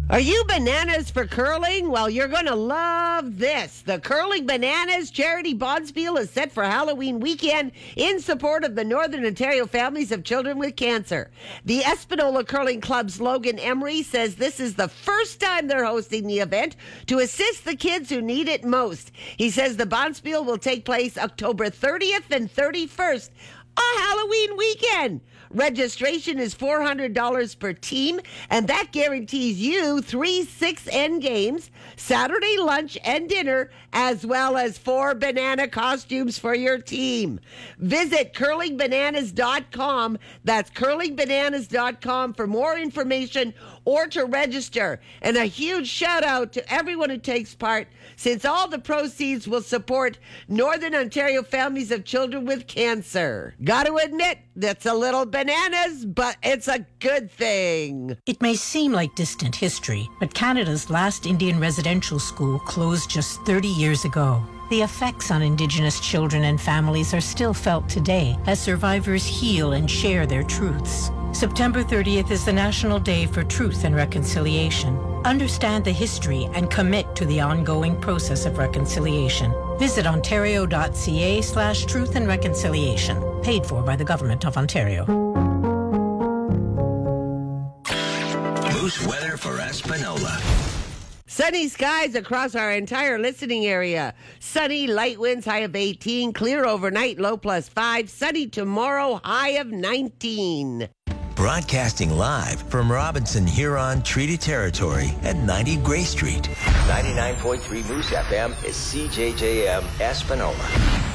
Are you bananas for curling? Well, you're going to love this. The Curling Bananas Charity Bonspiel is set for Halloween weekend in support of the Northern Ontario families of children with cancer. The Espanola Curling Club's Logan Emery says this is the first time they're hosting the event to assist the kids who need it most. He says the Bonspiel will take place October 30th and 31st, a Halloween weekend. Registration is $400 per team, and that guarantees you 3 6N games, Saturday lunch and dinner, as well as 4 banana costumes for your team. Visit curlingbananas.com. That's curlingbananas.com for more information or to register. And a huge shout out to everyone who takes part, since all the proceeds will support Northern Ontario families of children with cancer. Got to admit, that's a little bananas, but it's a good thing. It may seem like distant history, but Canada's last Indian residential school closed just 30 years ago. The effects on Indigenous children and families are still felt today as survivors heal and share their truths. September 30th is the National Day for Truth and Reconciliation. Understand the history and commit to the ongoing process of reconciliation. Visit ontario.ca/truth and reconciliation. Paid for by the Government of Ontario. Moose weather for Espanola. Sunny skies across our entire listening area. Sunny, light winds, high of 18. Clear overnight, low +5. Sunny tomorrow, high of 19. Broadcasting live from Robinson Huron Treaty Territory at 90 Gray Street. 99.3 Moose FM is CJJM Espanola.